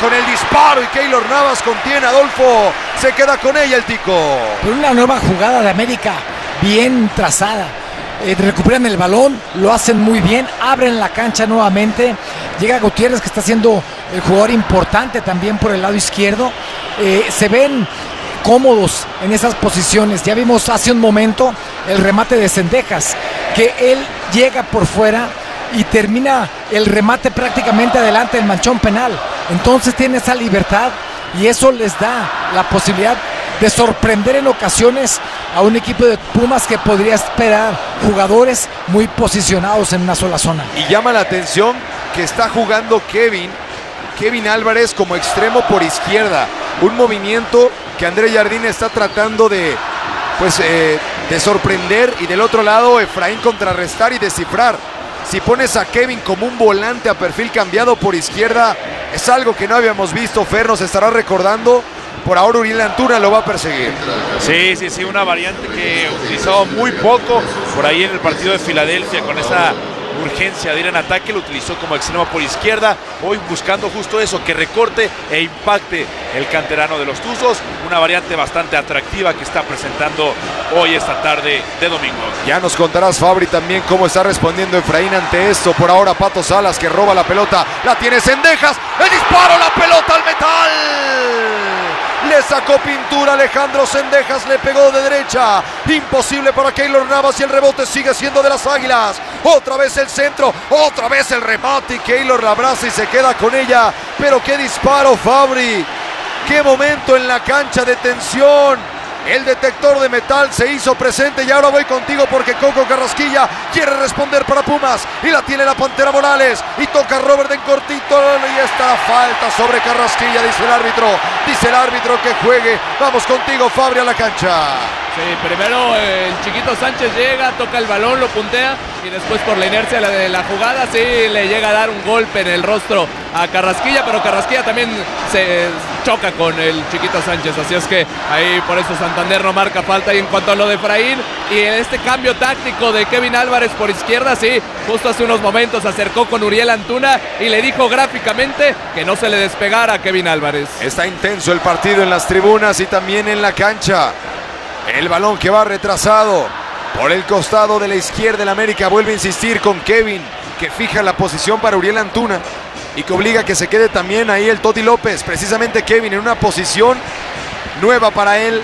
con el disparo y Keylor Navas contiene a Adolfo. Se queda con ella el Tico. Pero una nueva jugada de América, bien trazada. Recuperan el balón, lo hacen muy bien, abren la cancha nuevamente. Llega Gutiérrez, que está siendo el jugador importante también por el lado izquierdo. Se ven cómodos en esas posiciones. Ya vimos hace un momento el remate de Cendejas, que él llega por fuera y termina el remate prácticamente adelante del manchón penal. Entonces tiene esa libertad y eso les da la posibilidad de sorprender en ocasiones a un equipo de Pumas que podría esperar jugadores muy posicionados en una sola zona. Y llama la atención que está jugando Kevin Álvarez como extremo por izquierda. Un movimiento que André Jardín está tratando de sorprender, y del otro lado Efraín contrarrestar y descifrar. Si pones a Kevin como un volante a perfil cambiado por izquierda, es algo que no habíamos visto. Fer nos estará recordando. Por ahora Uriel Antuna lo va a perseguir. Sí, una variante que utilizaba muy poco por ahí en el partido de Filadelfia, con esa urgencia de ir en ataque, lo utilizó como extremo por izquierda, hoy buscando justo eso, que recorte e impacte el canterano de los Tuzos. Una variante bastante atractiva que está presentando hoy esta tarde de domingo. Ya nos contarás, Fabri, también cómo está respondiendo Efraín ante esto. Por ahora Pato Salas, que roba la pelota, la tiene Cendejas, el disparo, la pelota al metal. Le sacó pintura Alejandro Cendejas, le pegó de derecha. Imposible para Keylor Navas y el rebote sigue siendo de las Águilas. Otra vez el centro, otra vez el remate y Keylor la abraza y se queda con ella. Pero qué disparo, Fabri. Qué momento en la cancha de tensión. El detector de metal se hizo presente y ahora voy contigo porque Coco Carrasquilla quiere responder para Pumas y la tiene la Pantera Morales y toca Robert en cortito y esta falta sobre Carrasquilla, dice el árbitro que juegue. Vamos contigo, Fabri, a la cancha. Sí, primero el Chiquito Sánchez llega, toca el balón, lo puntea y después por la inercia de la jugada sí le llega a dar un golpe en el rostro a Carrasquilla, pero Carrasquilla también se choca con el Chiquito Sánchez, así es que ahí por eso Santander no marca falta. Y en cuanto a lo de Efraín y en este cambio táctico de Kevin Álvarez por izquierda, sí, justo hace unos momentos se acercó con Uriel Antuna y le dijo gráficamente que no se le despegara a Kevin Álvarez. Está intenso el partido en las tribunas y también en la cancha. El balón que va retrasado por el costado de la izquierda. El América vuelve a insistir con Kevin, que fija la posición para Uriel Antuna y que obliga a que se quede también ahí el Toti López. Precisamente Kevin en una posición nueva para él.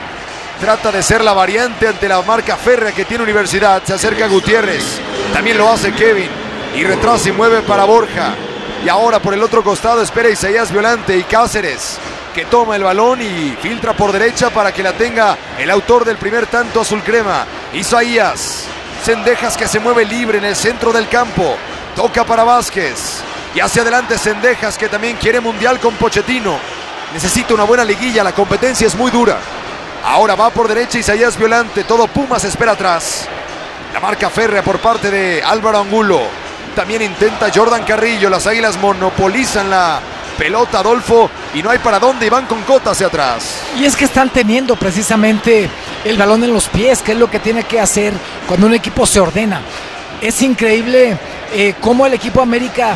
Trata de ser la variante ante la marca férrea que tiene Universidad. Se acerca Gutiérrez, también lo hace Kevin y retrasa y mueve para Borja. Y ahora por el otro costado espera Isaías Violante y Cáceres, que toma el balón y filtra por derecha para que la tenga el autor del primer tanto azul crema, Isaías. Cendejas, que se mueve libre en el centro del campo, toca para Vázquez y hacia adelante Cendejas, que también quiere mundial con Pochettino. Necesita una buena liguilla, la competencia es muy dura. Ahora va por derecha Isaías Violante, todo Pumas espera atrás. La marca férrea por parte de Álvaro Angulo. También intenta Jordan Carrillo, las Águilas monopolizan la pelota, Adolfo, y no hay para dónde y van con Cota hacia atrás. Y es que están teniendo precisamente el balón en los pies, que es lo que tiene que hacer cuando un equipo se ordena. Es increíble cómo el equipo América,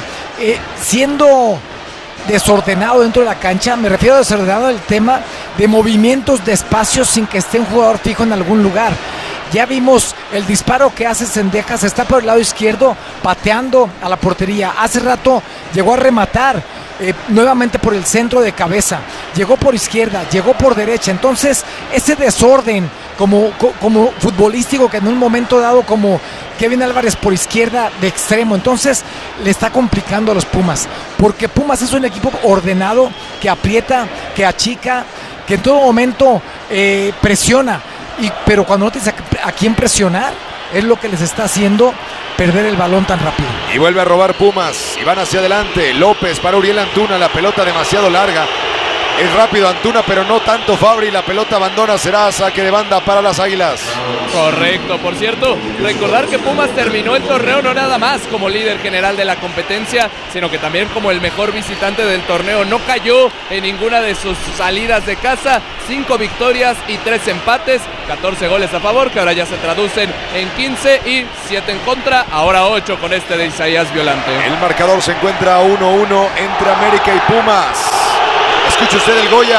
siendo desordenado dentro de la cancha, me refiero a desordenado el tema de movimientos de espacios sin que esté un jugador fijo en algún lugar. Ya vimos el disparo que hace Cendejas, está por el lado izquierdo pateando a la portería. Hace rato llegó a rematar nuevamente por el centro de cabeza, llegó por izquierda, llegó por derecha. Entonces ese desorden como futbolístico que en un momento dado, como Kevin Álvarez por izquierda de extremo, entonces le está complicando a los Pumas, porque Pumas es un equipo ordenado, que aprieta, que achica, que en todo momento presiona. Pero cuando no tienes a quién presionar, es lo que les está haciendo perder el balón tan rápido. Y vuelve a robar Pumas y van hacia adelante. López para Uriel Antuna, la pelota demasiado larga. Es rápido Antuna, pero no tanto Fabri. La pelota abandona, será saque de banda para las Águilas. Correcto, por cierto, recordar que Pumas terminó el torneo no nada más como líder general de la competencia, sino que también como el mejor visitante del torneo. No cayó en ninguna de sus salidas de casa, 5 victorias y 3 empates, 14 goles a favor, que ahora ya se traducen en 15 y 7 en contra, ahora 8 con este de Isaías Violante. El marcador se encuentra 1-1 entre América y Pumas. Escuche usted el Goya.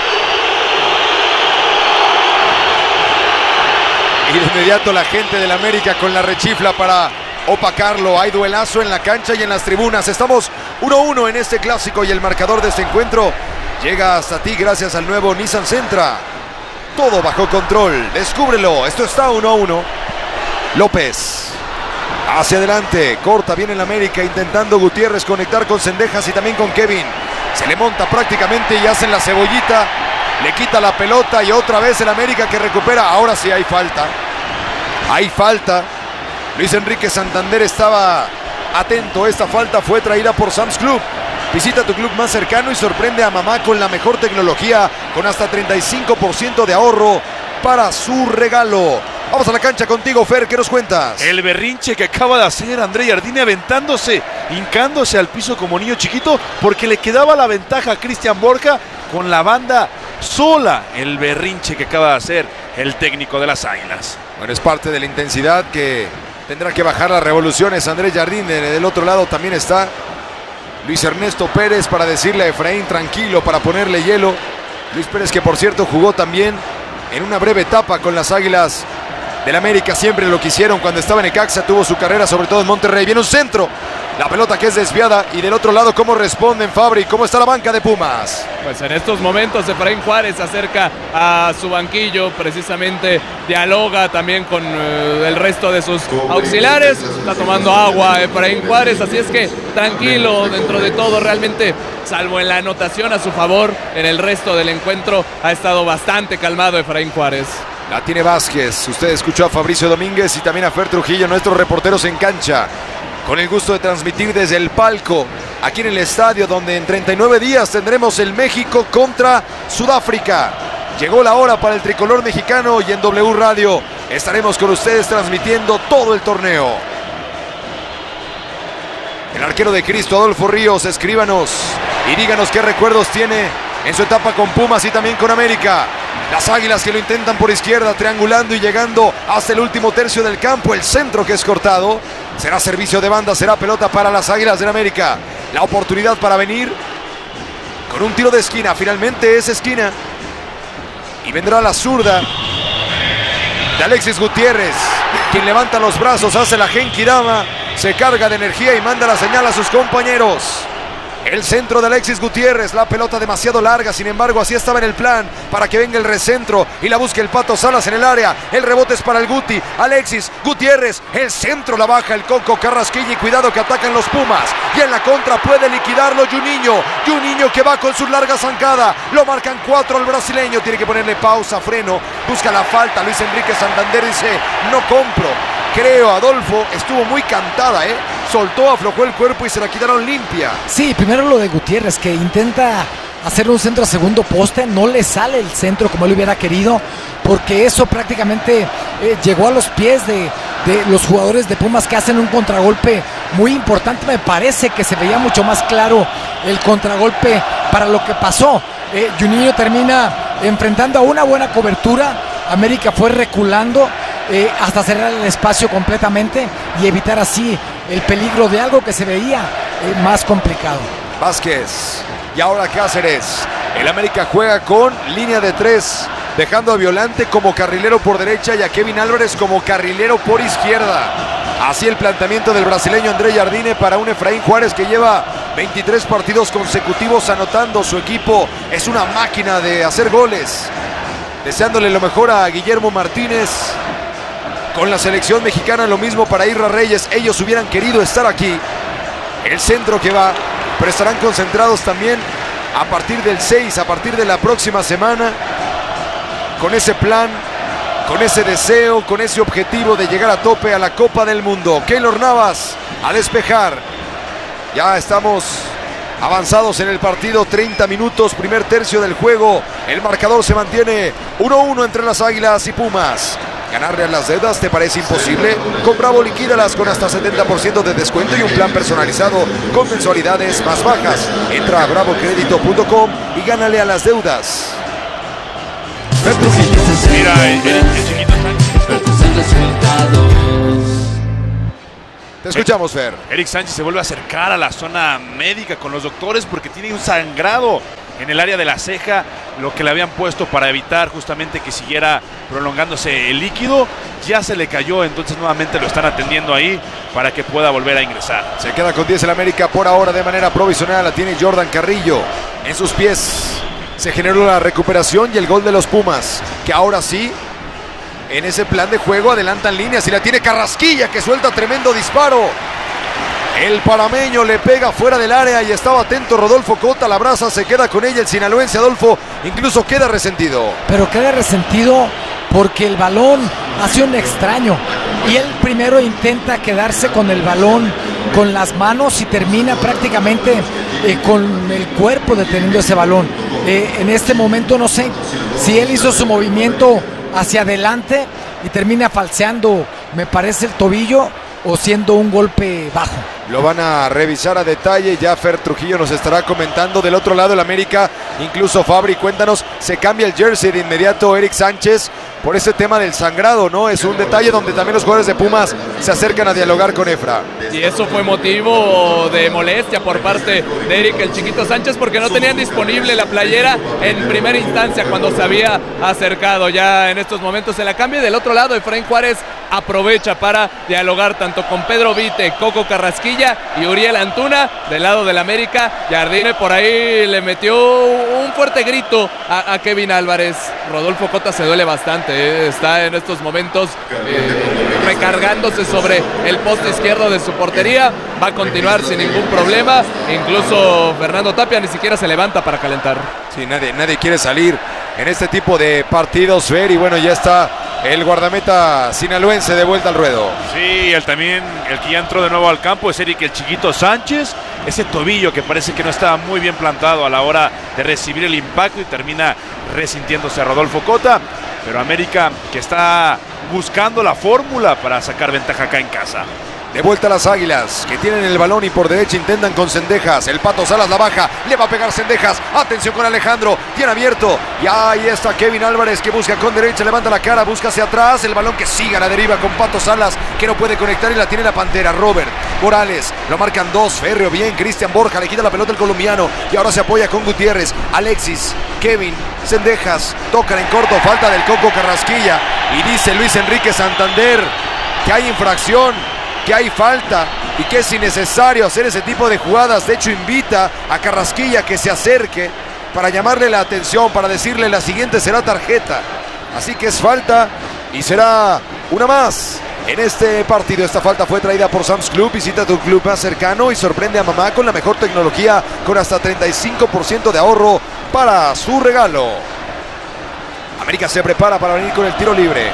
Y de inmediato la gente del América con la rechifla para opacarlo. Hay duelazo en la cancha y en las tribunas. Estamos 1-1 en este clásico y el marcador de este encuentro llega hasta ti gracias al nuevo Nissan Sentra. Todo bajo control. Descúbrelo. Esto está 1-1. López. Hacia adelante. Corta bien el América intentando Gutiérrez conectar con Cendejas y también con Kevin. Se le monta prácticamente y hacen la cebollita. Le quita la pelota y otra vez el América que recupera. Ahora sí hay falta. Hay falta. Luis Enrique Santander estaba atento. Esta falta fue traída por Sam's Club. Visita tu club más cercano y sorprende a mamá con la mejor tecnología, con hasta 35% de ahorro para su regalo. Vamos a la cancha contigo, Fer, ¿qué nos cuentas? El berrinche que acaba de hacer André Jardine aventándose, hincándose al piso como niño chiquito, porque le quedaba la ventaja a Cristian Borja con la banda sola. El berrinche que acaba de hacer el técnico de las Águilas. Bueno, es parte de la intensidad que tendrá que bajar las revoluciones André Jardine. Del otro lado también está Luis Ernesto Pérez para decirle a Efraín tranquilo, para ponerle hielo. Luis Pérez, que por cierto jugó también en una breve etapa con las Águilas del América, siempre lo quisieron cuando estaba en Necaxa, tuvo su carrera sobre todo en Monterrey. Viene un centro, la pelota que es desviada y del otro lado cómo responden Fabri, cómo está la banca de Pumas. Pues en estos momentos Efraín Juárez se acerca a su banquillo, precisamente dialoga también con el resto de sus auxiliares, está tomando agua Efraín Juárez, así es que tranquilo dentro de todo, realmente salvo en la anotación a su favor, en el resto del encuentro ha estado bastante calmado Efraín Juárez. La tiene Vázquez, usted escuchó a Fabricio Domínguez y también a Fer Trujillo, nuestros reporteros en cancha, con el gusto de transmitir desde el palco, aquí en el estadio, donde en 39 días tendremos el México contra Sudáfrica. Llegó la hora para el tricolor mexicano y en W Radio estaremos con ustedes transmitiendo todo el torneo. El arquero de Cristo, Adolfo Ríos, escríbanos y díganos qué recuerdos tiene en su etapa con Pumas y también con América. Las Águilas que lo intentan por izquierda, triangulando y llegando hasta el último tercio del campo. El centro que es cortado. Será servicio de banda, será pelota para las Águilas del América. La oportunidad para venir con un tiro de esquina. Finalmente es esquina. Y vendrá la zurda de Alexis Gutiérrez, quien levanta los brazos, hace la genkidama, se carga de energía y manda la señal a sus compañeros. El centro de Alexis Gutiérrez, la pelota demasiado larga, sin embargo así estaba en el plan para que venga el recentro y la busque el Pato Salas en el área. El rebote es para el Guti, Alexis Gutiérrez, el centro la baja el Coco Carrasquilla y cuidado que atacan los Pumas. Y en la contra puede liquidarlo Juninho que va con su larga zancada, lo marcan 4 al brasileño, tiene que ponerle pausa, freno, busca la falta. Luis Enrique Santander dice, no compro. Creo, Adolfo, estuvo muy cantada, soltó, aflojó el cuerpo y se la quitaron limpia. Sí, primero lo de Gutiérrez, que intenta hacer un centro a segundo poste, no le sale el centro como él hubiera querido, porque eso prácticamente llegó a los pies de los jugadores de Pumas, que hacen un contragolpe muy importante. Me parece que se veía mucho más claro el contragolpe para lo que pasó. Juninho termina enfrentando a una buena cobertura, América fue reculando hasta cerrar el espacio completamente y evitar así el peligro de algo que se veía más complicado. Vázquez y ahora Cáceres. El América juega con línea de 3, dejando a Violante como carrilero por derecha y a Kevin Álvarez como carrilero por izquierda. Así el planteamiento del brasileño André Jardine para un Efraín Juárez que lleva 23 partidos consecutivos anotando. Su equipo es una máquina de hacer goles. Deseándole lo mejor a Guillermo Martínez. Con la selección mexicana lo mismo para Irra Reyes. Ellos hubieran querido estar aquí. El centro que va, pero estarán concentrados también a partir del 6, a partir de la próxima semana, con ese plan, con ese deseo, con ese objetivo de llegar a tope a la Copa del Mundo. Keylor Navas a despejar. Ya estamos avanzados en el partido, 30 minutos, primer tercio del juego. El marcador se mantiene 1-1 entre las Águilas y Pumas. ¿Ganarle a las deudas te parece imposible? Con Bravo liquídalas con hasta 70% de descuento y un plan personalizado con mensualidades más bajas. Entra a bravocredito.com y gánale a las deudas. Mira, el chiquito Sánchez. Te escuchamos, Fer. Eric Sánchez se vuelve a acercar a la zona médica con los doctores porque tiene un sangrado en el área de la ceja, lo que le habían puesto para evitar justamente que siguiera prolongándose el líquido. Ya se le cayó, entonces nuevamente lo están atendiendo ahí para que pueda volver a ingresar. Se queda con 10 el América por ahora de manera provisional. La tiene Jordan Carrillo en sus pies. Se generó la recuperación y el gol de los Pumas, que ahora sí, en ese plan de juego, adelantan líneas y la tiene Carrasquilla, que suelta tremendo disparo. El parameño le pega fuera del área y estaba atento Rodolfo Cota, la abraza, se queda con ella el sinaloense Adolfo, incluso queda resentido. Pero queda resentido porque el balón hace un extraño y él primero intenta quedarse con el balón con las manos y termina prácticamente con el cuerpo deteniendo ese balón. En este momento no sé si él hizo su movimiento hacia adelante y termina falseando, me parece, el tobillo, o siendo un golpe bajo. Lo van a revisar a detalle, ya Fer Trujillo nos estará comentando. Del otro lado el América, incluso Fabri, cuéntanos, se cambia el jersey de inmediato Eric Sánchez por ese tema del sangrado, ¿no? Es un detalle donde también los jugadores de Pumas se acercan a dialogar con Efra. Y eso fue motivo de molestia por parte de Eric el Chiquito Sánchez porque no tenían disponible la playera en primera instancia cuando se había acercado. Ya en estos momentos se la cambia. Del otro lado Efraín Juárez aprovecha para dialogar tanto con Pedro Vite, Coco Carrasquilla y Uriel Antuna. Del lado del América, Jardine por ahí le metió un fuerte grito a Kevin Álvarez. Rodolfo Cota se duele bastante, está en estos momentos recargándose sobre el poste izquierdo de su portería. Va a continuar sin ningún problema. Incluso Fernando Tapia ni siquiera se levanta para calentar. Sí, nadie quiere salir en este tipo de partidos, Fer, y bueno, ya está el guardameta sinaloense de vuelta al ruedo. Sí, el que ya entró de nuevo al campo es Eric el Chiquito Sánchez. Ese tobillo que parece que no estaba muy bien plantado a la hora de recibir el impacto y termina resintiéndose a Rodolfo Cota. Pero América que está buscando la fórmula para sacar ventaja acá en casa. De vuelta las Águilas, que tienen el balón y por derecha intentan con Cendejas. El Pato Salas la baja, le va a pegar Cendejas. Atención con Alejandro, tiene abierto. Y ahí está Kevin Álvarez que busca con derecha, levanta la cara, busca hacia atrás. El balón que sigue a la deriva con Pato Salas, que no puede conectar y la tiene la Pantera. Robert Morales, lo marcan dos. Ferreo bien, Cristian Borja, le quita la pelota el colombiano. Y ahora se apoya con Gutiérrez. Alexis, Kevin, Cendejas, tocan en corto, falta del Coco Carrasquilla. Y dice Luis Enrique Santander que hay infracción, que hay falta y que es innecesario hacer ese tipo de jugadas. De hecho, invita a Carrasquilla que se acerque para llamarle la atención, para decirle la siguiente será tarjeta. Así que es falta y será una más en este partido. Esta falta fue traída por Sam's Club. Visita tu club más cercano y sorprende a mamá con la mejor tecnología, con hasta 35% de ahorro para su regalo. América se prepara para venir con el tiro libre.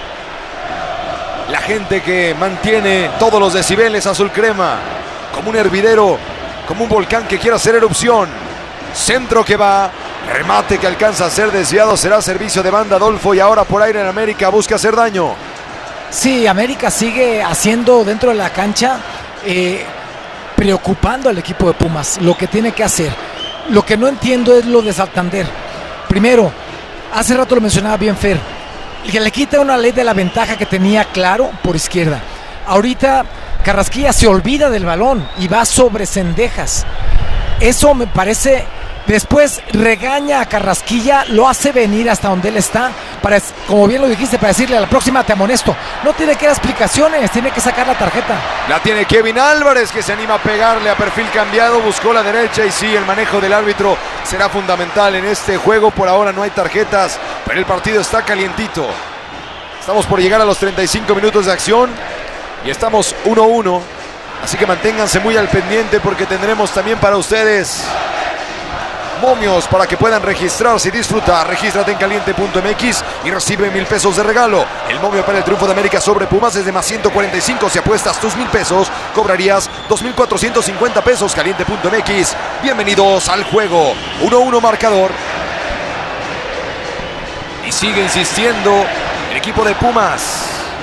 La gente que mantiene todos los decibeles azul crema, como un hervidero, como un volcán que quiere hacer erupción. Centro que va, remate que alcanza a ser desviado, será servicio de banda Adolfo y ahora por aire en América busca hacer daño. Sí, América sigue haciendo dentro de la cancha, preocupando al equipo de Pumas, lo que tiene que hacer. Lo que no entiendo es lo de Santander. Primero, hace rato lo mencionaba bien Fer, que le quita una ley de la ventaja que tenía claro por izquierda. Ahorita Carrasquilla se olvida del balón y va sobre Cendejas. Eso me parece. Después regaña a Carrasquilla, lo hace venir hasta donde él está, para, como bien lo dijiste, para decirle a la próxima te amonesto. No tiene que dar explicaciones, tiene que sacar la tarjeta. La tiene Kevin Álvarez, que se anima a pegarle a perfil cambiado, buscó la derecha y sí, el manejo del árbitro será fundamental en este juego. Por ahora no hay tarjetas, pero el partido está calientito. Estamos por llegar a los 35 minutos de acción y estamos 1-1, así que manténganse muy al pendiente porque tendremos también para ustedes momios para que puedan registrarse y disfrutar. Regístrate en caliente.mx y recibe 1,000 pesos de regalo. El momio para el triunfo de América sobre Pumas es de más 145. Si apuestas tus 1,000 pesos, cobrarías 2,450 pesos. Caliente.mx. Bienvenidos al juego. 1-1 marcador. Y sigue insistiendo el equipo de Pumas.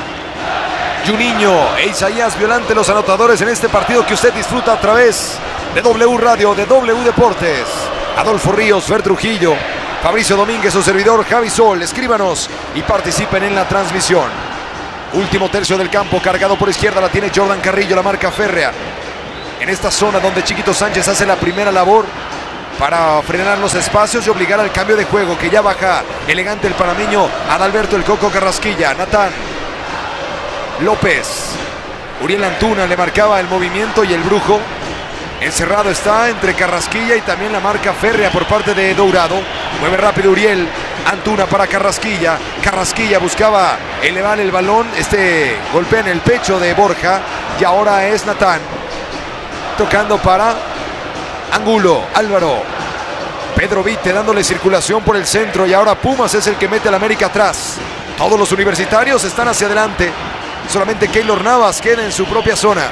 Juninho e Isaías Violante, los anotadores en este partido que usted disfruta a través de W Radio, de W Deportes. Adolfo Ríos, Fer Trujillo, Fabricio Domínguez, su servidor Javi Sol. Escríbanos y participen en la transmisión. Último tercio del campo, cargado por izquierda, la tiene Jordan Carrillo, la marca férrea. En esta zona donde Chiquito Sánchez hace la primera labor para frenar los espacios y obligar al cambio de juego, que ya baja elegante el panameño Adalberto el Coco Carrasquilla. Natán López, Uriel Antuna le marcaba el movimiento y el brujo. Encerrado está entre Carrasquilla y también la marca férrea por parte de Dourado. Mueve rápido Uriel. Antuna para Carrasquilla. Carrasquilla buscaba elevar el balón. Golpea en el pecho de Borja. Y ahora es Natán. Tocando para Angulo. Álvaro. Pedro Vite dándole circulación por el centro. Y ahora Pumas es el que mete al América atrás. Todos los universitarios están hacia adelante. Solamente Keylor Navas queda en su propia zona.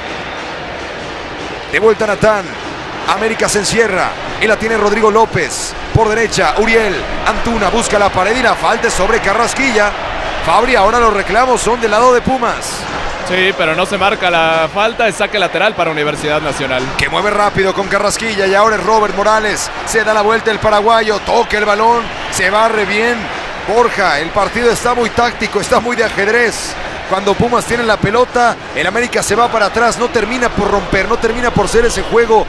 De vuelta Natán. América se encierra. Y la tiene Rodrigo López. Por derecha, Uriel. Antuna busca la pared y la falta es sobre Carrasquilla. Fabri, ahora los reclamos son del lado de Pumas. Sí, pero no se marca la falta. Es saque lateral para Universidad Nacional. Que mueve rápido con Carrasquilla. Y ahora es Robert Morales. Se da la vuelta el paraguayo. Toca el balón. Se barre bien Borja. El partido está muy táctico. Está muy de ajedrez. Cuando Pumas tiene la pelota, el América se va para atrás, no termina por romper, no termina por ser ese juego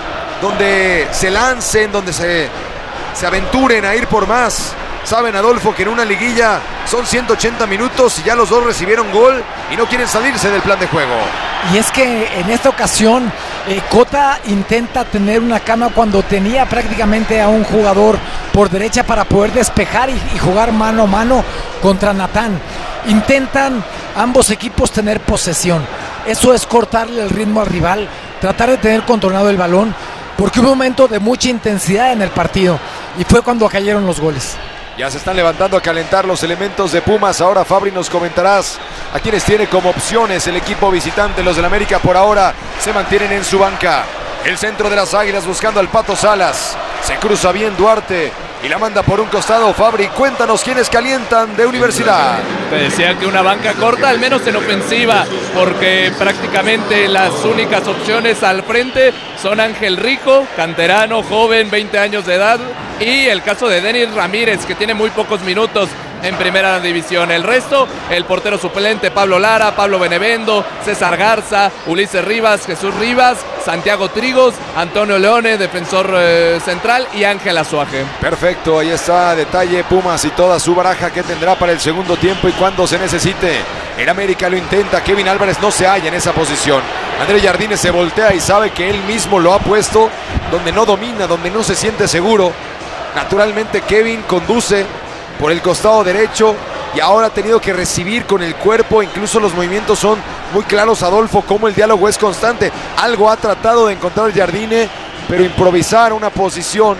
donde se lancen, donde se aventuren a ir por más. Saben, Adolfo, que en una liguilla son 180 minutos y ya los dos recibieron gol y no quieren salirse del plan de juego. Y es que en esta ocasión Cota intenta tener una cama cuando tenía prácticamente a un jugador por derecha para poder despejar y jugar mano a mano contra Natán. Intentan ambos equipos tener posesión. Eso es cortarle el ritmo al rival, tratar de tener controlado el balón, porque hubo un momento de mucha intensidad en el partido y fue cuando cayeron los goles. Ya se están levantando a calentar los elementos de Pumas. Ahora, Fabri, nos comentarás a quienes tiene como opciones el equipo visitante. Los del América por ahora se mantienen en su banca. El centro de las Águilas buscando al Pato Salas. Se cruza bien Duarte y la manda por un costado. Fabri, cuéntanos quiénes calientan de Universidad. Te decía que una banca corta, al menos en ofensiva, porque prácticamente las únicas opciones al frente son Ángel Rico, canterano, joven, 20 años de edad, y el caso de Denis Ramírez, que tiene muy pocos minutos en primera división. El resto, el portero suplente Pablo Lara, Pablo Benevendo, César Garza, Ulises Rivas, Jesús Rivas, Santiago Trigos, Antonio Leone, defensor central, y Ángel Azuaje. Perfecto, ahí está detalle Pumas y toda su baraja que tendrá para el segundo tiempo y cuando se necesite. El América lo intenta, Kevin Álvarez no se halla en esa posición. Andrés Jardines se voltea y sabe que él mismo lo ha puesto donde no domina, donde no se siente seguro. Naturalmente Kevin conduce por el costado derecho y ahora ha tenido que recibir con el cuerpo. Incluso los movimientos son muy claros, Adolfo, como el diálogo es constante. Algo ha tratado de encontrar Jardine, pero improvisar una posición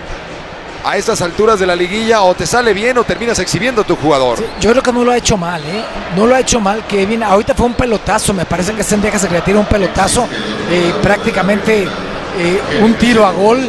a estas alturas de la liguilla o te sale bien o terminas exhibiendo a tu jugador. Sí, yo creo que no lo ha hecho mal, no lo ha hecho mal Kevin. Ahorita fue un pelotazo, me parece que Sendejas se le tira un pelotazo, prácticamente un tiro a gol,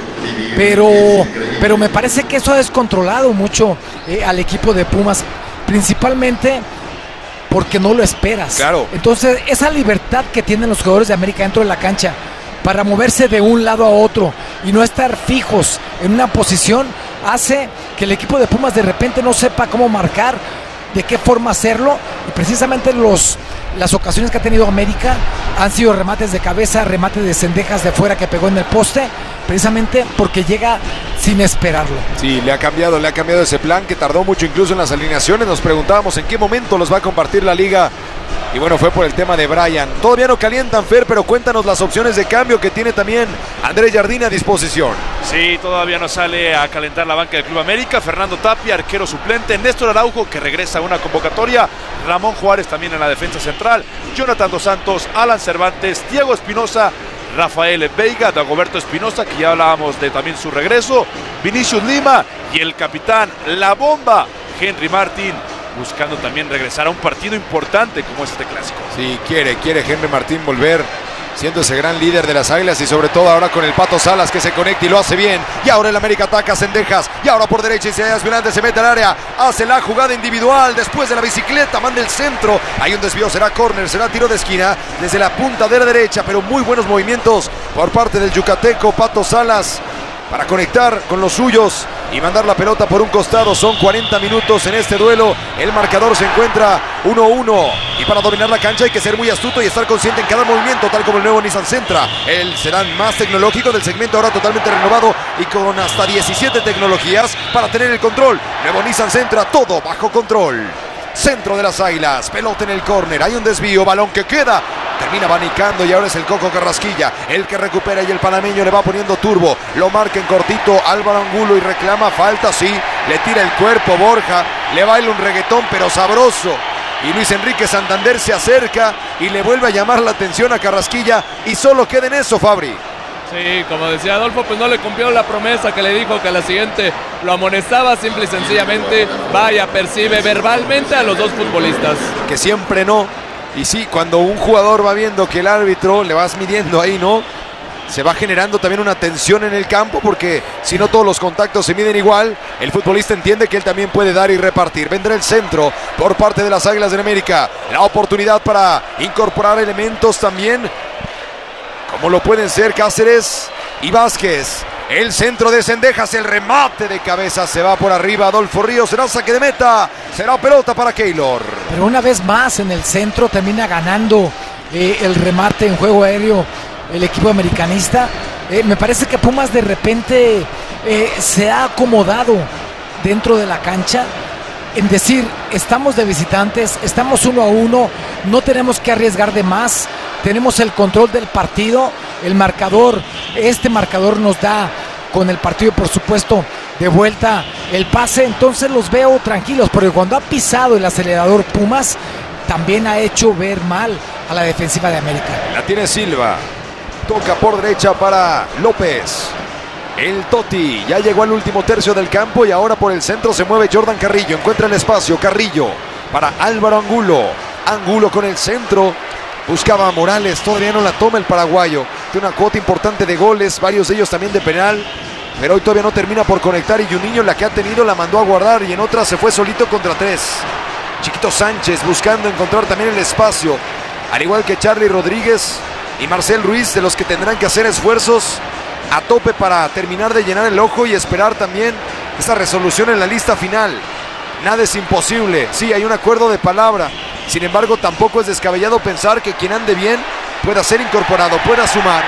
pero me parece que eso ha descontrolado mucho al equipo de Pumas, principalmente porque no lo esperas. Claro. Entonces esa libertad que tienen los jugadores de América dentro de la cancha para moverse de un lado a otro y no estar fijos en una posición hace que el equipo de Pumas de repente no sepa cómo marcar, de qué forma hacerlo, y precisamente las ocasiones que ha tenido América han sido remates de cabeza, remate de Sendejas de fuera que pegó en el poste, precisamente porque llega sin esperarlo. Sí, le ha cambiado ese plan que tardó mucho incluso en las alineaciones. Nos preguntábamos en qué momento los va a compartir la liga. Y bueno, fue por el tema de Brian. Todavía no calientan, Fer, pero cuéntanos las opciones de cambio que tiene también Andrés Jardine a disposición. Sí, todavía no sale a calentar la banca del Club América. Fernando Tapia, arquero suplente. Néstor Araujo, que regresa a una convocatoria. Ramón Juárez también en la defensa central. Jonathan Dos Santos, Alan Cervantes, Diego Espinosa, Rafael Veiga, Dagoberto Espinosa, que ya hablábamos de también su regreso, Vinicius Lima y el capitán, la bomba, Henry Martin, buscando también regresar a un partido importante como es este clásico. Sí, quiere Henry Martín volver siendo ese gran líder de las Águilas y sobre todo ahora con el Pato Salas que se conecta y lo hace bien. Y ahora el América ataca a Cendejas y ahora por derecha Isaías Violante se mete al área, hace la jugada individual después de la bicicleta, manda el centro, hay un desvío, será córner, será tiro de esquina desde la punta de la derecha, pero muy buenos movimientos por parte del yucateco Pato Salas para conectar con los suyos y mandar la pelota por un costado. Son 40 minutos en este duelo. El marcador se encuentra 1-1. Y para dominar la cancha hay que ser muy astuto y estar consciente en cada movimiento, tal como el nuevo Nissan Sentra. El sedán más tecnológico del segmento, ahora totalmente renovado y con hasta 17 tecnologías para tener el control. Nuevo Nissan Sentra, todo bajo control. Centro de las Águilas, pelota en el córner, hay un desvío, balón que queda, termina abanicando y ahora es el Coco Carrasquilla el que recupera y el panameño le va poniendo turbo, lo marca en cortito Álvaro Angulo y reclama falta, sí, le tira el cuerpo Borja, le baila un reggaetón pero sabroso y Luis Enrique Santander se acerca y le vuelve a llamar la atención a Carrasquilla y solo queda en eso, Fabri. Sí, como decía Adolfo, pues no le cumplió la promesa que le dijo que a la siguiente lo amonestaba, simple y sencillamente vaya, percibe verbalmente a los dos futbolistas. Que siempre no, y sí, cuando un jugador va viendo que el árbitro le vas midiendo ahí, ¿no? Se va generando también una tensión en el campo porque si no todos los contactos se miden igual, el futbolista entiende que él también puede dar y repartir. Vendrá el centro por parte de las Águilas del América, la oportunidad para incorporar elementos también, como lo pueden ser Cáceres y Vázquez. El centro de Cendejas, el remate de cabeza se va por arriba. Adolfo Ríos, será saque de meta, será pelota para Keylor. Pero una vez más en el centro termina ganando el remate en juego aéreo el equipo americanista. Me parece que Pumas de repente se ha acomodado dentro de la cancha en decir, estamos de visitantes, estamos 1-1, no tenemos que arriesgar de más, tenemos el control del partido, el marcador, este marcador nos da con el partido por supuesto de vuelta el pase, entonces los veo tranquilos, porque cuando ha pisado el acelerador Pumas, también ha hecho ver mal a la defensiva de América. La tiene Silva, toca por derecha para López. El Toti ya llegó al último tercio del campo y ahora por el centro se mueve Jordan Carrillo, encuentra el espacio, Carrillo para Álvaro Angulo, Angulo con el centro, buscaba a Morales, todavía no la toma el paraguayo, tiene una cuota importante de goles, varios de ellos también de penal, pero hoy todavía no termina por conectar y Juninho la que ha tenido la mandó a guardar y en otra se fue solito contra tres. Chiquito Sánchez buscando encontrar también el espacio, al igual que Charly Rodríguez y Marcel Ruiz, de los que tendrán que hacer esfuerzos a tope para terminar de llenar el ojo y esperar también esa resolución en la lista final. Nada es imposible, sí, hay un acuerdo de palabra, sin embargo tampoco es descabellado pensar que quien ande bien pueda ser incorporado, pueda sumar.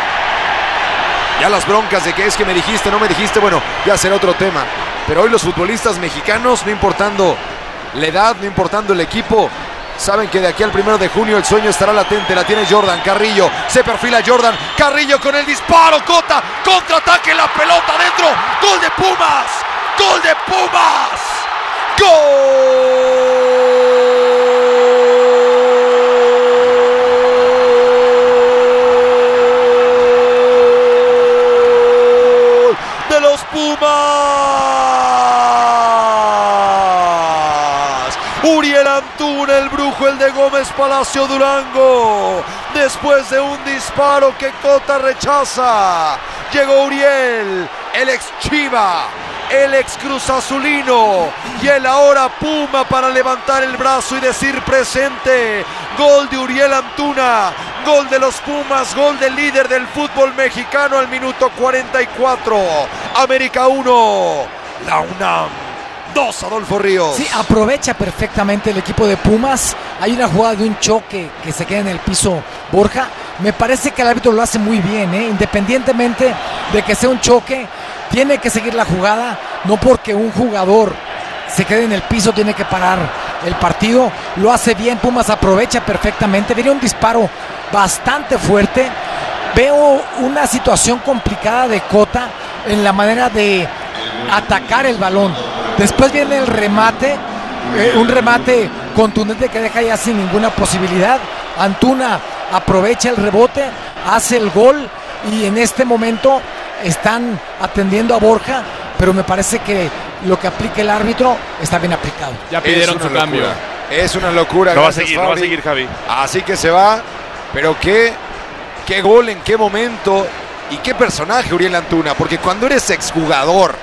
Ya las broncas de que es que me dijiste, no me dijiste, bueno, ya será otro tema, pero hoy los futbolistas mexicanos, no importando la edad, no importando el equipo, saben que de aquí al 1 de junio el sueño estará latente. La tiene Jordan Carrillo, se perfila Jordan Carrillo con el disparo, Cota, contraataque, la pelota adentro, gol de Pumas, gol de Pumas, gol de los Pumas. Uriel Antuna, el brujo, el de Gómez Palacio Durango. Después de un disparo que Cota rechaza, llegó Uriel, el ex Chiva, el ex Cruz Azulino y el ahora Puma para levantar el brazo y decir presente. Gol de Uriel Antuna, gol de los Pumas, gol del líder del fútbol mexicano al minuto 44. América 1, la UNAM 2, Adolfo Ríos. Sí, aprovecha perfectamente el equipo de Pumas. Hay una jugada de un choque que se queda en el piso Borja. Me parece que el árbitro lo hace muy bien, independientemente de que sea un choque, tiene que seguir la jugada, no porque un jugador se quede en el piso tiene que parar el partido. Lo hace bien, Pumas aprovecha perfectamente. Viene un disparo bastante fuerte. Veo una situación complicada de Cota en la manera de atacar el balón. Después viene el remate, un remate contundente que deja ya sin ninguna posibilidad. Antuna aprovecha el rebote, hace el gol y en este momento están atendiendo a Borja, pero me parece que lo que aplica el árbitro está bien aplicado. Ya pidieron su cambio. Es una locura. No va a seguir, Javi. Así que se va, pero qué gol, en qué momento y qué personaje Uriel Antuna, porque cuando eres exjugador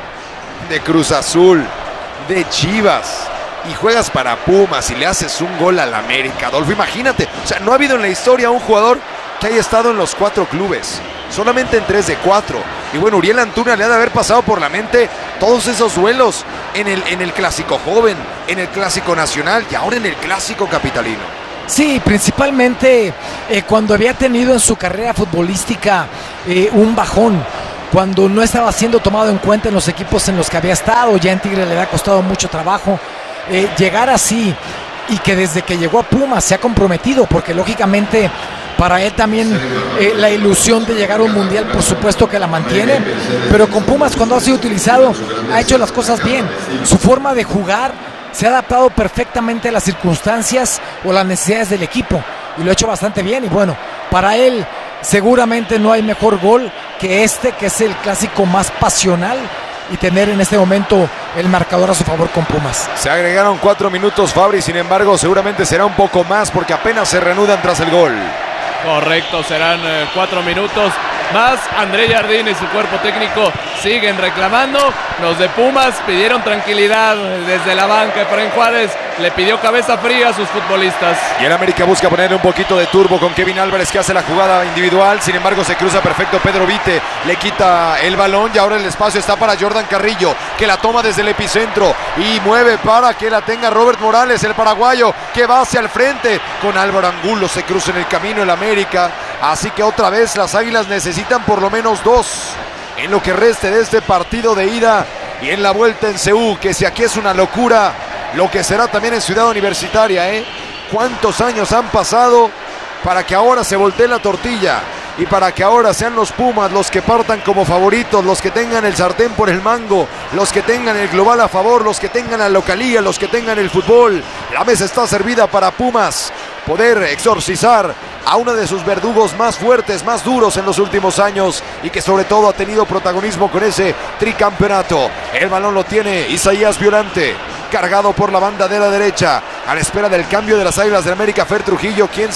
de Cruz Azul, de Chivas, y juegas para Pumas y le haces un gol al América, Adolfo, imagínate, o sea, no ha habido en la historia un jugador que haya estado en los 4 clubes, solamente en 3 de 4. Y bueno, Uriel Antuna le ha de haber pasado por la mente todos esos duelos en el Clásico Joven, en el Clásico Nacional y ahora en el Clásico Capitalino. Sí, principalmente cuando había tenido en su carrera futbolística un bajón, cuando no estaba siendo tomado en cuenta en los equipos en los que había estado, ya en Tigre le había costado mucho trabajo llegar así, y que desde que llegó a Pumas se ha comprometido, porque lógicamente para él también la ilusión de llegar a un mundial por supuesto que la mantiene, pero con Pumas cuando ha sido utilizado ha hecho las cosas bien. Su forma de jugar se ha adaptado perfectamente a las circunstancias o las necesidades del equipo y lo ha hecho bastante bien. Y bueno, para él seguramente no hay mejor gol que este, que es el clásico más pasional, y tener en este momento el marcador a su favor con Pumas. Se agregaron 4 minutos, Fabri, sin embargo seguramente será un poco más porque apenas se reanudan tras el gol. Correcto, serán 4 minutos más. André Jardín y su cuerpo técnico siguen reclamando. Los de Pumas pidieron tranquilidad desde la banca. Efraín Juárez le pidió cabeza fría a sus futbolistas. Y el América busca poner un poquito de turbo con Kevin Álvarez, que hace la jugada individual. Sin embargo se cruza perfecto Pedro Vite, le quita el balón y ahora el espacio está para Jordan Carrillo, que la toma desde el epicentro y mueve para que la tenga Robert Morales, el paraguayo, que va hacia el frente con Álvaro Angulo. Se cruza en el camino el América. Así que otra vez las Águilas necesitan por lo menos 2 en lo que reste de este partido de ida y en la vuelta en Seúl, que si aquí es una locura, lo que será también en Ciudad Universitaria, ¿Cuántos años han pasado para que ahora se voltee la tortilla y para que ahora sean los Pumas los que partan como favoritos, los que tengan el sartén por el mango, los que tengan el global a favor, los que tengan la localía, los que tengan el fútbol? La mesa está servida para Pumas poder exorcizar a uno de sus verdugos más fuertes, más duros en los últimos años, y que sobre todo ha tenido protagonismo con ese tricampeonato. El balón lo tiene Isaías Violante, cargado por la banda de la derecha, a la espera del cambio de las Águilas del América. Fer Trujillo, ¿quién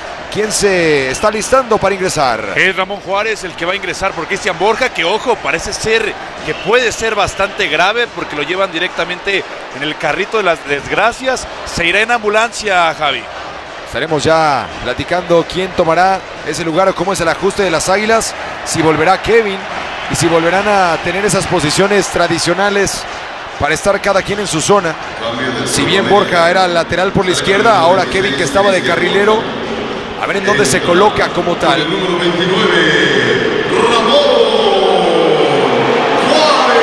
se está listando para ingresar? Es Ramón Juárez el que va a ingresar por Cristian Borja, que ojo, parece ser que puede ser bastante grave porque lo llevan directamente en el carrito de las desgracias. Se irá en ambulancia, Javi. Estaremos ya platicando quién tomará ese lugar o cómo es el ajuste de las Águilas, si volverá Kevin y si volverán a tener esas posiciones tradicionales para estar cada quien en su zona. Si bien Borja era lateral por la izquierda, ahora Kevin, que estaba de carrilero, a ver en dónde se coloca como tal. El número 29, Ramón Juárez.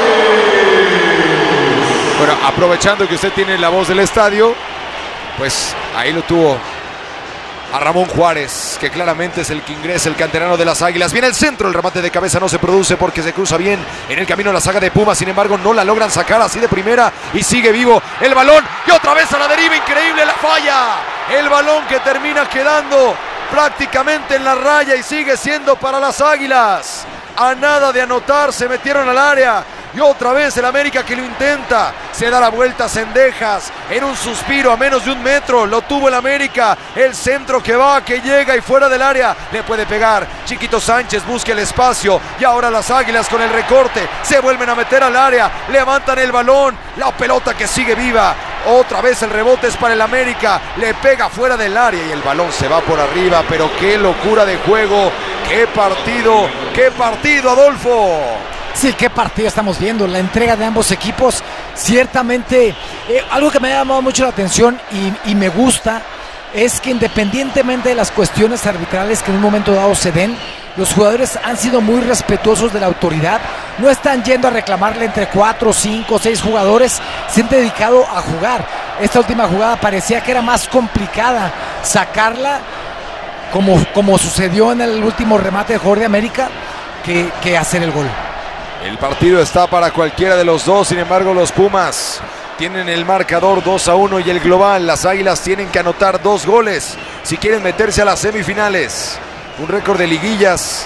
Bueno, aprovechando que usted tiene la voz del estadio, pues ahí lo tuvo a Ramón Juárez, que claramente es el que ingresa, el canterano de las Águilas. Viene el centro, el remate de cabeza no se produce porque se cruza bien en el camino la saga de Pumas. Sin embargo, no la logran sacar así de primera y sigue vivo el balón. Y otra vez a la deriva, increíble la falla. El balón que termina quedando prácticamente en la raya y sigue siendo para las Águilas. A nada de anotar, se metieron al área. Y otra vez el América que lo intenta. Se da la vuelta a Cendejas en un suspiro a menos de 1 metro. Lo tuvo el América. El centro que va, que llega y fuera del área. Le puede pegar. Chiquito Sánchez busca el espacio. Y ahora las Águilas con el recorte se vuelven a meter al área. Levantan el balón. La pelota que sigue viva. Otra vez el rebote es para el América. Le pega fuera del área y el balón se va por arriba. Pero qué locura de juego. Qué partido, Adolfo. Sí, qué partido estamos viendo, la entrega de ambos equipos. Ciertamente, algo que me ha llamado mucho la atención y me gusta es que independientemente de las cuestiones arbitrales que en un momento dado se den, los jugadores han sido muy respetuosos de la autoridad. No están yendo a reclamarle entre 4, 5, 6 jugadores. Se han dedicado a jugar. Esta última jugada parecía que era más complicada sacarla, como sucedió en el último remate de Jorge América, que hacer el gol. El partido está para cualquiera de los dos. Sin embargo, los Pumas tienen el marcador 2-1 y el global. Las Águilas tienen que anotar 2 goles si quieren meterse a las semifinales. Un récord de liguillas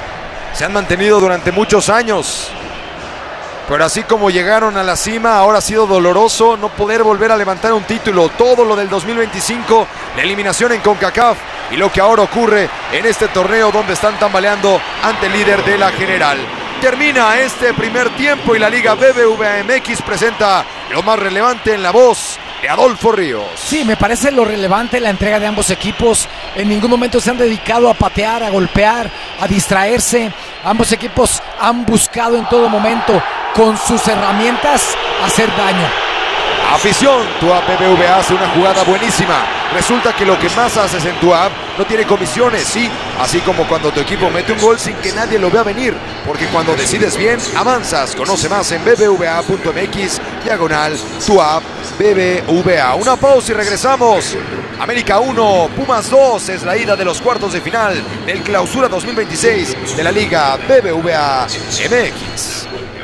se han mantenido durante muchos años. Pero así como llegaron a la cima, ahora ha sido doloroso no poder volver a levantar un título. Todo lo del 2025, la eliminación en CONCACAF y lo que ahora ocurre en este torneo donde están tambaleando ante el líder de la general. Termina este primer tiempo y la Liga BBVA MX presenta lo más relevante en la voz de Adolfo Ríos. Sí, me parece lo relevante la entrega de ambos equipos. En ningún momento se han dedicado a patear, a golpear, a distraerse. Ambos equipos han buscado en todo momento con sus herramientas hacer daño. Afición, tu app BBVA hace una jugada buenísima. Resulta que lo que más haces en tu app no tiene comisiones, sí, así como cuando tu equipo mete un gol sin que nadie lo vea venir, porque cuando decides bien, avanzas. Conoce más en bbva.mx/tu app BBVA. Una pausa y regresamos. América 1, Pumas 2 es la ida de los cuartos de final del Clausura 2026 de la Liga BBVA MX.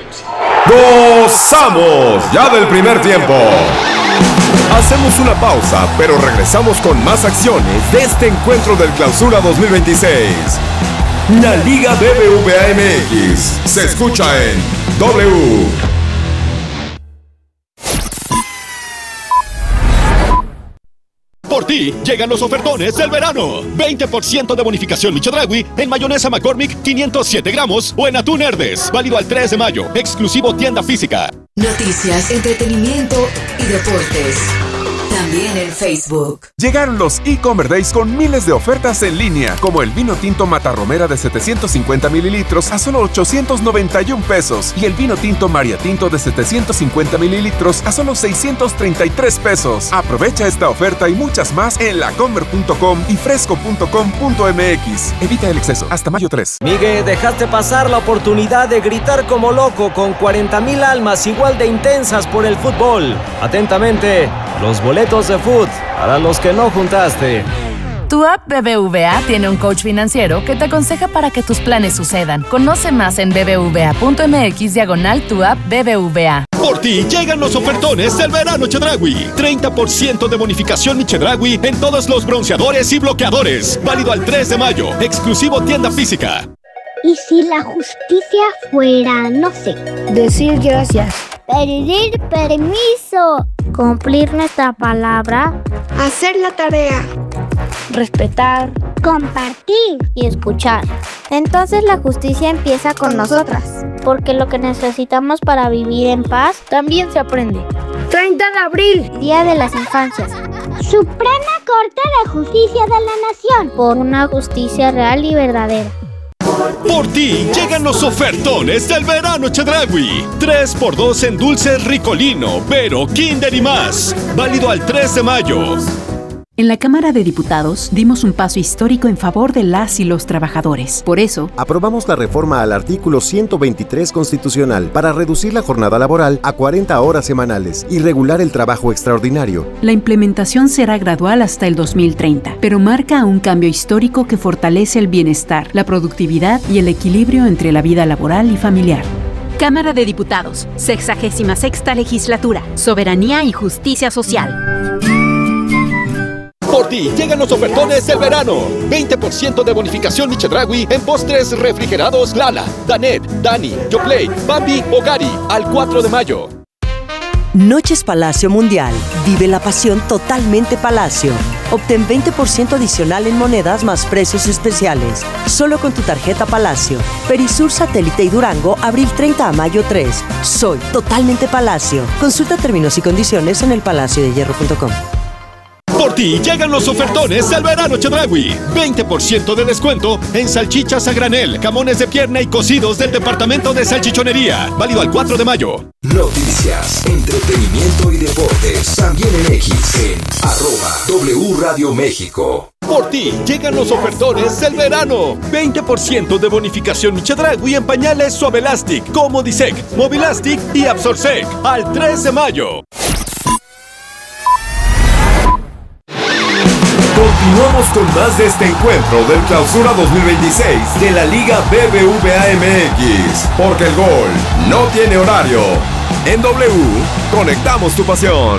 ¡Gozamos! Ya del primer tiempo. Hacemos una pausa, pero regresamos con más acciones de este encuentro del Clausura 2026. La Liga BBVA MX se escucha en W. Por ti llegan los ofertones del verano. 20% de bonificación Michedragui en mayonesa McCormick 507 gramos o en atún Herdes. Válido al 3 de mayo. Exclusivo tienda física. Noticias, entretenimiento y deportes. También en Facebook. Llegaron los e-Commerce Days con miles de ofertas en línea, como el vino tinto Matarromera de 750 mililitros a solo 891 pesos y el vino tinto María Tinto de 750 mililitros a solo 633 pesos. Aprovecha esta oferta y muchas más en lacomer.com y fresco.com.mx. Evita el exceso. Hasta mayo 3. Miguel, dejaste pasar la oportunidad de gritar como loco con 40,000 almas igual de intensas por el fútbol. Atentamente, los boletos de Food para los que no juntaste. Tu app BBVA tiene un coach financiero que te aconseja para que tus planes sucedan. Conoce más en bbva.mx/tu app BBVA. Por ti llegan los ofertones del verano Chedraui. 30% de bonificación Michedragui en todos los bronceadores y bloqueadores. Válido al 3 de mayo. Exclusivo tienda física. ¿Y si la justicia fuera, no sé, decir gracias, pedir permiso, cumplir nuestra palabra, hacer la tarea, respetar, compartir y escuchar? Entonces la justicia empieza con nosotras, porque lo que necesitamos para vivir en paz también se aprende. 30 de abril, Día de las Infancias. Suprema Corte de Justicia de la Nación, por una justicia real y verdadera. Por ti llegan los ofertones del verano Chedraui. 3x2 en dulces Ricolino, Vero, Kinder y más. Válido al 3 de mayo. En la Cámara de Diputados dimos un paso histórico en favor de las y los trabajadores. Por eso, aprobamos la reforma al artículo 123 constitucional para reducir la jornada laboral a 40 horas semanales y regular el trabajo extraordinario. La implementación será gradual hasta el 2030, pero marca un cambio histórico que fortalece el bienestar, la productividad y el equilibrio entre la vida laboral y familiar. Cámara de Diputados, 66ª Legislatura, Soberanía y Justicia Social. Por ti llegan los ofertones del verano. 20% de bonificación Michedragui en postres refrigerados Lala, Danet, Dani, Yoplait, Bambi o Gari al 4 de mayo. Noches Palacio Mundial. Vive la pasión totalmente Palacio. Obtén 20% adicional en monedas más precios especiales. Solo con tu tarjeta Palacio. Perisur, Satélite y Durango, abril 30 a mayo 3. Soy totalmente Palacio. Consulta términos y condiciones en elpalaciodehierro.com. Por ti llegan los ofertones del verano Chedraui. 20% de descuento en salchichas a granel, jamones de pierna y cocidos del departamento de salchichonería. Válido al 4 de mayo. Noticias, entretenimiento y deportes. También en X, en @W Radio México. Por ti llegan los ofertones del verano. 20% de bonificación Michedragui en pañales Suavelastic, Comodisec, Mobilastic y Absorsec al 3 de mayo. Continuamos con más de este encuentro del Clausura 2026 de la Liga BBVA MX, porque el gol no tiene horario. En W, conectamos tu pasión.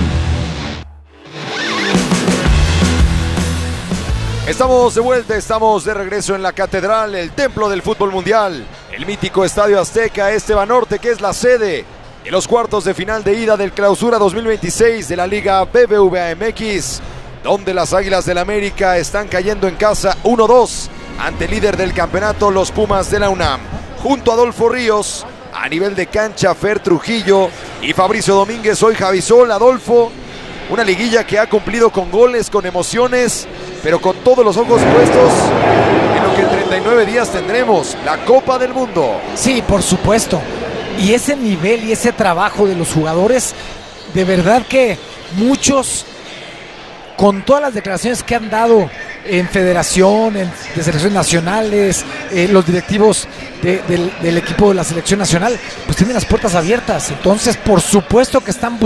Estamos de vuelta, estamos de regreso en la Catedral, el templo del fútbol mundial. el mítico Estadio Azteca, este Banorte, que es la sede en los cuartos de final de ida del Clausura 2026 de la Liga BBVA MX, donde las Águilas del América están cayendo en casa 1-2 ante el líder del campeonato, los Pumas de la UNAM. Junto a Adolfo Ríos, a nivel de cancha, Fer Trujillo y Fabricio Domínguez, soy Javisol. Adolfo, una liguilla que ha cumplido con goles, con emociones, pero con todos los ojos puestos en lo que en 39 días tendremos, la Copa del Mundo. Sí, por supuesto. Y ese nivel y ese trabajo de los jugadores, de verdad que muchos, con todas las declaraciones que han dado en federación, de selecciones nacionales, los directivos del equipo de la selección nacional, pues tienen las puertas abiertas. Entonces, por supuesto que están